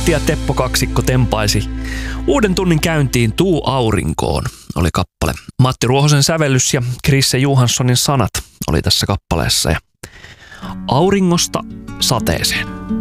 Matti ja Teppo kaksikko tempaisi uuden tunnin käyntiin Tuu aurinkoon oli kappale. Matti Ruohosen sävellys ja Krisse Johanssonin sanat oli tässä kappaleessa. Ja auringosta sateeseen.